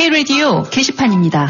K-라디오 게시판입니다.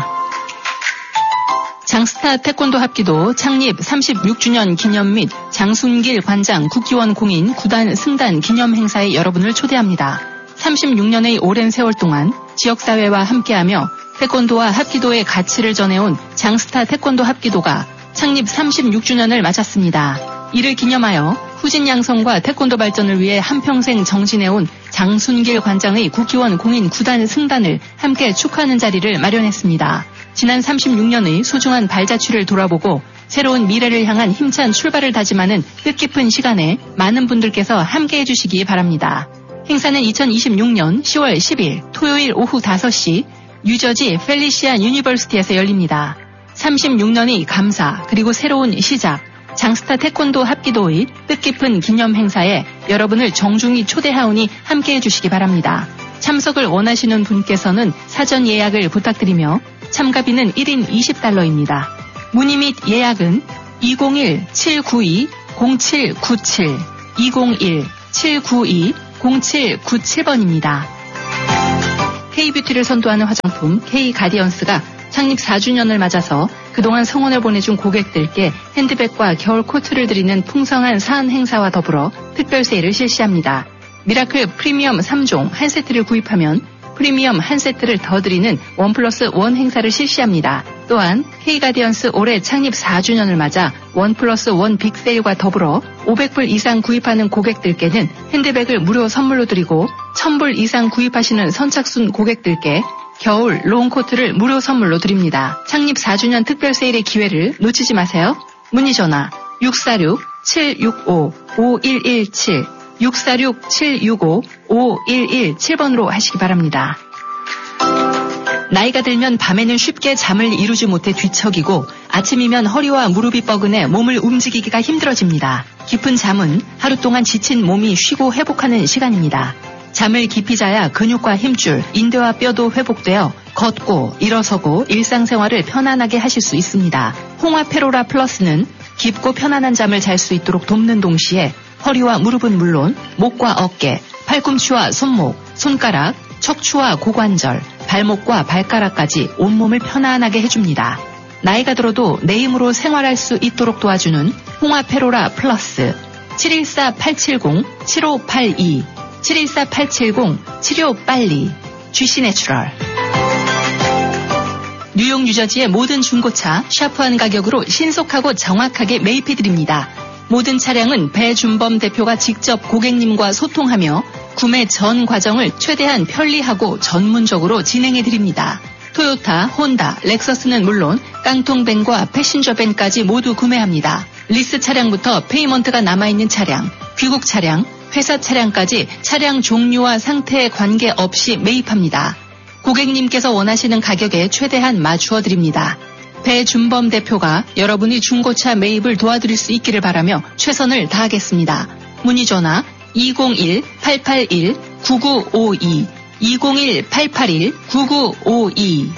장스타 태권도 합기도 창립 36주년 기념 및 장순길 관장 국기원 공인 9단 승단 기념 행사에 여러분을 초대합니다. 36년의 오랜 세월 동안 지역사회와 함께하며 태권도와 합기도의 가치를 전해온 장스타 태권도 합기도가 창립 36주년을 맞았습니다. 이를 기념하여 후진 양성과 태권도 발전을 위해 한평생 정진해온 장순길 관장의 국기원 공인 9단 승단을 함께 축하하는 자리를 마련했습니다. 지난 36년의 소중한 발자취를 돌아보고 새로운 미래를 향한 힘찬 출발을 다짐하는 뜻깊은 시간에 많은 분들께서 함께해 주시기 바랍니다. 행사는 2026년 10월 10일 토요일 오후 5시 뉴저지 펠리시안 유니버시티에서 열립니다. 36년의 감사 그리고 새로운 시작 장스타 태권도 합기도의 뜻깊은 기념 행사에 여러분을 정중히 초대하오니 함께해 주시기 바랍니다. 참석을 원하시는 분께서는 사전 예약을 부탁드리며 참가비는 1인 $20입니다. 문의 및 예약은 201-792-0797, 201-792-0797번입니다. K뷰티를 선도하는 화장품 K가디언스가 창립 4주년을 맞아서 그동안 성원을 보내준 고객들께 핸드백과 겨울 코트를 드리는 풍성한 사은 행사와 더불어 특별 세일을 실시합니다. 미라클 프리미엄 3종 한 세트를 구입하면 프리미엄 한 세트를 더 드리는 1+1 행사를 실시합니다. 또한 K가디언스 올해 창립 4주년을 맞아 1+1 빅세일과 더불어 500불 이상 구입하는 고객들께는 핸드백을 무료 선물로 드리고 1000불 이상 구입하시는 선착순 고객들께 겨울 롱코트를 무료 선물로 드립니다. 창립 4주년 특별 세일의 기회를 놓치지 마세요. 문의 전화 646-765-5117 646-765-5117번으로 하시기 바랍니다. 나이가 들면 밤에는 쉽게 잠을 이루지 못해 뒤척이고 아침이면 허리와 무릎이 뻐근해 몸을 움직이기가 힘들어집니다. 깊은 잠은 하루 동안 지친 몸이 쉬고 회복하는 시간입니다. 잠을 깊이 자야 근육과 힘줄, 인대와 뼈도 회복되어 걷고 일어서고 일상생활을 편안하게 하실 수 있습니다. 홍화페로라 플러스는 깊고 편안한 잠을 잘 수 있도록 돕는 동시에 허리와 무릎은 물론 목과 어깨, 팔꿈치와 손목, 손가락, 척추와 고관절, 발목과 발가락까지 온몸을 편안하게 해줍니다. 나이가 들어도 내 힘으로 생활할 수 있도록 도와주는 홍화페로라 플러스 714-870-7582 714-870-7582 GC내추럴. 뉴욕 뉴저지의 모든 중고차 샤프한 가격으로 신속하고 정확하게 매입해드립니다. 모든 차량은 배준범 대표가 직접 고객님과 소통하며 구매 전 과정을 최대한 편리하고 전문적으로 진행해드립니다. 토요타, 혼다, 렉서스는 물론 깡통밴과 패신저밴까지 모두 구매합니다. 리스 차량부터 페이먼트가 남아있는 차량, 귀국 차량, 회사 차량까지 차량 종류와 상태에 관계없이 매입합니다. 고객님께서 원하시는 가격에 최대한 맞추어 드립니다. 배준범 대표가 여러분이 중고차 매입을 도와드릴 수 있기를 바라며 최선을 다하겠습니다. 문의 전화 201-881-9952 201-881-9952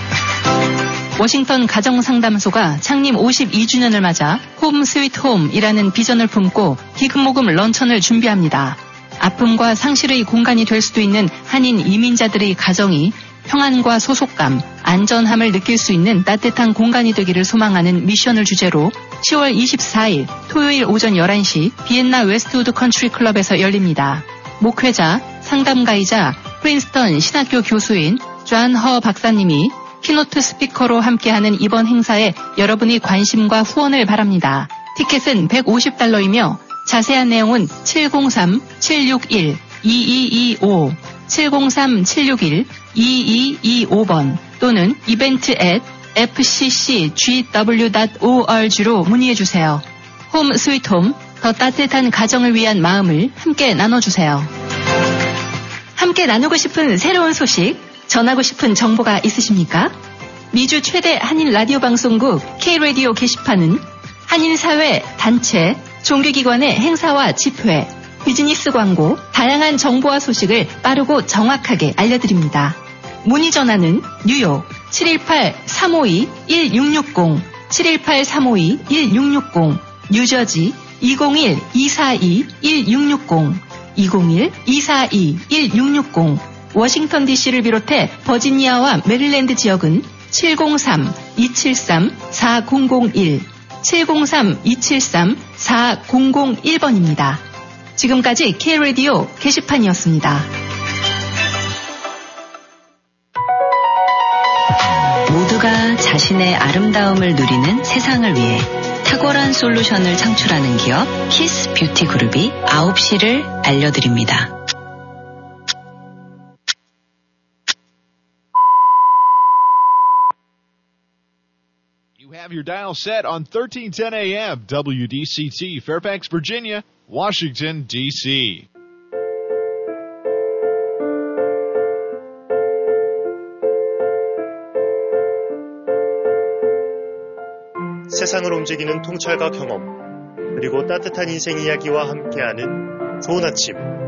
워싱턴 가정상담소가 창립 52주년을 맞아 홈 스위트 홈이라는 비전을 품고 기금모금 런천을 준비합니다. 아픔과 상실의 공간이 될 수도 있는 한인 이민자들의 가정이 평안과 소속감, 안전함을 느낄 수 있는 따뜻한 공간이 되기를 소망하는 미션을 주제로 10월 24일 토요일 오전 11시 비엔나 웨스트우드 컨트리 클럽에서 열립니다. 목회자, 상담가이자 프린스턴 신학교 교수인 존 허 박사님이 키노트 스피커로 함께하는 이번 행사에 여러분이 관심과 후원을 바랍니다. 티켓은 $150이며 자세한 내용은 703-761-2225 703-761-2225번 또는 event@fccgw.org로 문의해주세요. 홈 스위트 홈, 더 따뜻한 가정을 위한 마음을 함께 나눠주세요. 함께 나누고 싶은 새로운 소식, 전하고 싶은 정보가 있으십니까? 미주 최대 한인 라디오 방송국 K-라디오 게시판은 한인사회, 단체, 종교기관의 행사와 집회, 비즈니스 광고, 다양한 정보와 소식을 빠르고 정확하게 알려드립니다. 문의 전화는 뉴욕 718-352-1660, 718-352-1660, 뉴저지 201-242-1660, 201-242-1660, 워싱턴 DC를 비롯해 버지니아와 메릴랜드 지역은 703-273-4001, 703-273-4001번입니다. 지금까지 K-라디오 게시판이었습니다. 모두가 자신의 아름다움을 누리는 세상을 위해 탁월한 솔루션을 창출하는 기업 키스 뷰티 그룹이 9시를 알려드립니다. You have your dial set on 1310 AM WDCT, Fairfax, Virginia, Washington, D.C. 세상을 움직이는 통찰과 경험, 그리고 따뜻한 인생 이야기와 함께하는 좋은 아침